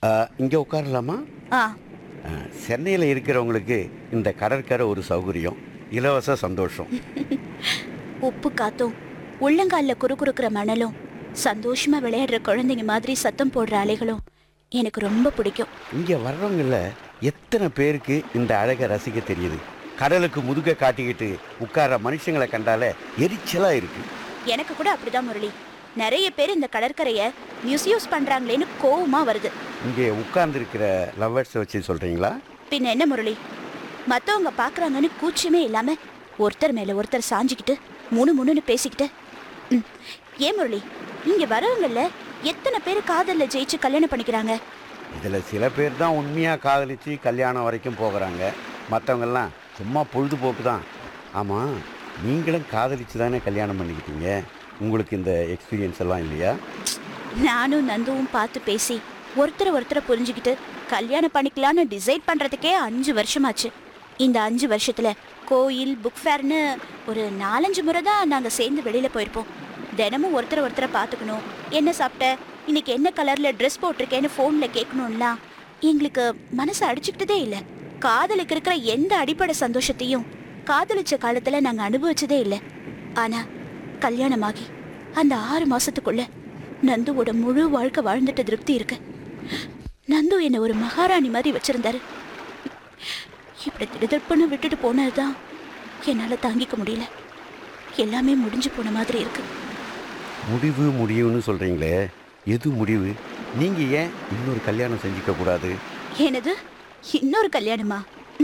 இங்கே உட்காரலாமா? ஆ. சென்னையில் இருக்கிறவங்களுக்கு இந்த கடற்கரை ஒரு சௌகரியம், இலவச சந்தோஷம். உப்பு காத்தும் உள்ளங்கால்ல குறுக்குறுக்கிற மணலும் சந்தோஷமா விளையாடுற குழந்தைங்க மாதிரி சத்தம் போடுற அலைகளும் எனக்கு ரொம்ப பிடிக்கும். இங்கே வர்றவங்கள எத்தனை பேருக்கு இந்த அழகை ரசிக்க தெரியுது? கடலுக்கு முதுக காட்டிக்கிட்டு உட்கார்ற மனுஷங்களை கண்டாலே எரிச்சலாக இருக்கு. எனக்கு கூட அப்படிதான் முரளி. நிறைய பேர் இந்த கடற்கரையை மிஸ்யூஸ் பண்றாங்களேன்னு கோவமா வருது. இங்கே உட்கார்ந்துருக்கிற லவ்வர்ஸை வச்சு சொல்கிறீங்களா? பின்ன என்ன முரளி, மற்றவங்க பார்க்குறாங்கன்னு கூச்சமே இல்லாம ஒருத்தர் மேல ஒருத்தர் சாஞ்சிக்கிட்டு முணுன்னு பேசிக்கிட்டு. ஏன் முரளி, இங்க வரவங்கள எத்தனை பேர் காதல்ல ஜெயிச்சு கல்யாணம் பண்ணிக்கிறாங்க? இதில் சில பேர் தான் உண்மையாக காதலிச்சு கல்யாணம் வரைக்கும் போகிறாங்க. மற்றவங்கெல்லாம் சும்மா பொழுதுபோக்கு தான். ஆமாம், நீங்களும் காதலிச்சு தானே கல்யாணம் பண்ணிக்கிட்டீங்க. உங்களுக்கு இந்த எக்ஸ்பீரியன்ஸ் எல்லாம் இல்லையா? நானும் நந்துவும் பார்த்து பேசி ஒருத்தரை புரிஞ்சுக்கிட்டு கல்யாணம் பண்ணிக்கலான்னு டிசைட் பண்ணுறதுக்கே 5 வருஷமாச்சு. இந்த 5 வருஷத்தில் கோயில், புக் ஃபேர்னு ஒரு 4-5 முறை தான் நாங்கள் சேர்ந்து வெளியில் போயிருப்போம். தினமும் ஒருத்தரை பார்த்துக்கணும், என்ன சாப்பிட்ட, இன்னைக்கு என்ன கலரில் ட்ரெஸ் போட்டிருக்கேன்னு ஃபோனில் கேட்கணும்லாம் எங்களுக்கு மனசை அடிச்சுக்கிட்டதே இல்லை. காதலுக்கு இருக்கிற எந்த அடிப்படை சந்தோஷத்தையும் காதலிச்ச காலத்தில் நாங்கள் அனுபவிச்சதே இல்லை. ஆனால் கல்யாணமாகி அந்த 6 மாசத்துக்குள்ள நந்துவோட முழு வாழ்க்கை வாழ்ந்துட்ட திருப்தி இருக்கு. நந்து என்னை ஒரு மகாராணி மாதிரி வச்சிருந்தாரு. இப்படி திடுதிப்புன்னு விட்டுட்டு போனதுதான் என்னால் தாங்கிக்க முடியல. எல்லாமே முடிஞ்சு போன மாதிரி இருக்கு. முடிவுன்னு சொல்கிறீங்களே, எது முடிவு? நீங்கள் ஏன் இன்னொரு கல்யாணம் செஞ்சுக்க கூடாது? எனது இன்னொரு கல்யாணமா?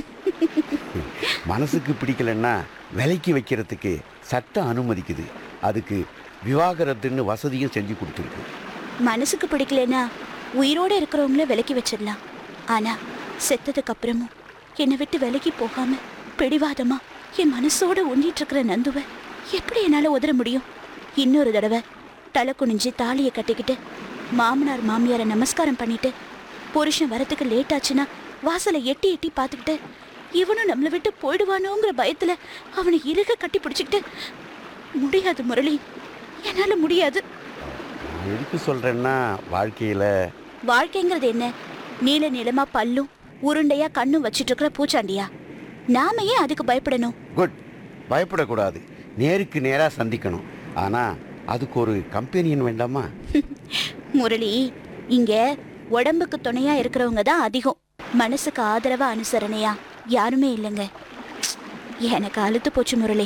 மனசுக்கு பிடிக்கலன்னா விலைக்கு வைக்கிறதுக்கு சட்டம் அனுமதிக்குது. அதுக்கு விவாகரத்துன்னு வசதியும் செஞ்சு கொடுத்துருக்கு. மனசுக்கு பிடிக்கலன்னா உயிரோடு இருக்கிறவங்கள விலக்கி வச்சிடலாம். ஆனா செத்ததுக்கு அப்புறமும் என்னை விட்டு விலகி போகாம பிடிவாதமா என் மனசோட ஒன்றிட்டு இருக்கிற நந்துவை எப்படி என்னால் உதற முடியும்? இன்னொரு தடவை தலை குனிஞ்சு தாலியை கட்டிக்கிட்டு மாமனார் மாமியாரை நமஸ்காரம் பண்ணிட்டு புருஷன் வரத்துக்கு லேட் ஆச்சுன்னா வாசலை எட்டி எட்டி பார்த்துக்கிட்டு இவனும் நம்மளை விட்டு போயிடுவானோங்கிற பயத்தில் அவனை இறுக கட்டி பிடிச்சிக்கிட்டு முடியாது முரளி, என்னால் முடியாது. நான் எதுக்கு சொல்கிறேன்னா, வாழ்க்கைங்கிறது என்ன? நீளமா பல்லும் உருண்டையா கண்ணும் வச்சுட்டு இருக்கிற பூச்சாண்டியா? நாம ஏன் அதுக்கு பயப்படணும்? குட், பயப்படக்கூடாது. நேருக்கு நேராக சந்திக்கணும். ஆனால் அதுக்கு ஒரு கம்பெனியன் வேண்டாமா? முரளி, இங்க உடம்புக்கு துணையா இருக்கிறவங்க தான் அதிகம். மனசுக்கு ஆதரவா அனுசரணையா யாருமே இல்லைங்க. எனக்கு அழுத்து போச்சு முரளி.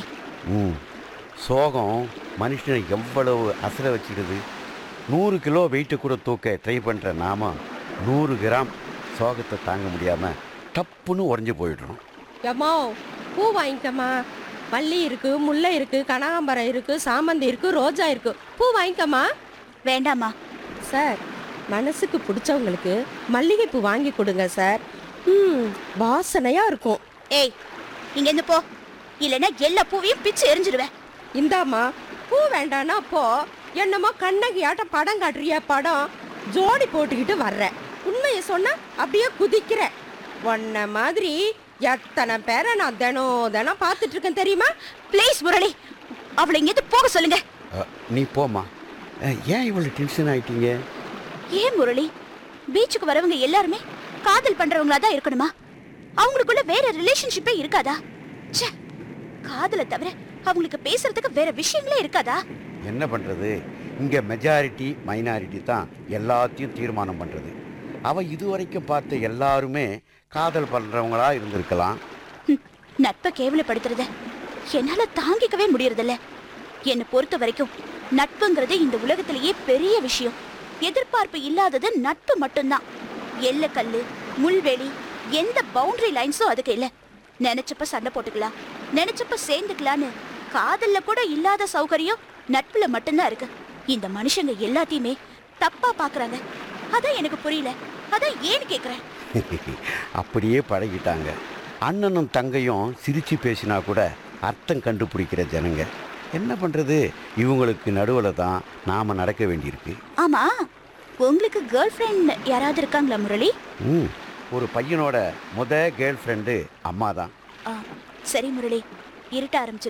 சோகம் மனுஷனை எவ்வளவு அசர வச்சுடுது. 100 கிலோ வெயிட்டை கூட தூக்க ட்ரை பண்ணுற நாம 100 கிராம் சோகத்தை தாங்க முடியாமல் டப்புன்னு உறைஞ்சி போயிடுறோம். ஏம்மா, பூ வாங்கிக்கம்மா. மல்லி இருக்கு, முல்லை இருக்கு, கனகாம்பரம் இருக்கு, சாமந்தி இருக்கு, ரோஜா இருக்கு. பூ வாங்கிக்கம்மா. வேண்டாமா சார், மனசுக்கு பிடிச்சவங்களுக்கு மல்லிகைப்பூ வாங்கி கொடுங்க சார். வாசனையா இருக்கும். ஏய், இங்க இருந்து போ, இல்லைன்னா எல்லா பூவையும் பிச்சு எரிஞ்சிடுவேன். இந்தாம்மா, பூ வேண்டான்னா போ. என்னமோ கண்ணகி ஆட்டம் படம் காட்டுறிய படம் ஜோடி போட்டுக்கிட்டு வர்ற. உண்மையை சொன்னா அப்படியே குதிக்கிற. உன்ன மாதிரி எத்தனை பேரை நான் தினம் பார்த்துட்டு இருக்கேன் தெரியுமா? ப்ளீஸ் முரளி, அவளை இங்கேருந்து போக சொல்லுங்க. நீ போமா. ஏன் இவ்வளோ டென்ஷன் ஆயிட்டீங்க? ஏன் முரளி, பீச்சுக்கு வரவங்க எல்லாருமே காதல் பண்றவங்களா தான் இருக்கணுமா? அவங்களுக்குள்ள வேற ரிலேஷன்ஷிப்பே இருக்காதா? ச்சே, காதலை தவிர அவங்களுக்கு பேசுறதுக்கு வேற விஷயங்களே இருக்காதா? என்ன பண்றது, இங்க மெஜாரிட்டி மைனாரிட்டி தான் எல்லாத்தையும் தீர்மானம் பண்றது. அவ இதுவரைக்கும் பார்த்த எல்லாருமே காதல் பண்றவங்களா இருந்திருக்கலாம். நட்பை கேவலப்படுத்துறத என்னால தாங்கிக்கவே முடியறதில்ல. என்னை பொறுத்த வரைக்கும் நட்புங்கிறது இந்த உலகத்திலேயே பெரிய விஷயம். எதிர்பார்ப்பு இல்லாதது நட்பு மட்டும்தான். எல்லக்கல்லு, முள்வெளி, எந்த பவுண்டரி லைன்ஸும் அதுக்கு இல்லை. நினைச்சப்ப சண்டை போட்டுக்கலாம், நினைச்சப்ப சேர்ந்துக்கலான்னு காதல்ல கூட இல்லாத சௌகரியம் நட்புல மட்டும்தான் இருக்கு. இந்த மனுஷங்க எல்லாத்தையுமே தப்பா பாக்குறாங்க. அதான் எனக்கு புரியல. அதான் ஏன்னு கேக்குறேன். அப்படியே பழகிட்டாங்க. அண்ணனும் தங்கையும் சிரிச்சு பேசினா கூட அர்த்தம் கண்டுபிடிக்கிற ஜனங்க. என்ன பண்றது, இவங்களுக்கு நடுவில் தான் நாம நடக்க வேண்டியிருக்கு. ஆமா, உங்களுக்கு கேர்ள் ஃப்ரெண்ட் யாராவது இருக்காங்களா முரளி? ஒரு பையனோட கேர்ள் ஃப்ரெண்டு அம்மா தான். சரி முரளி, இருட்ட ஆரம்பிச்சு.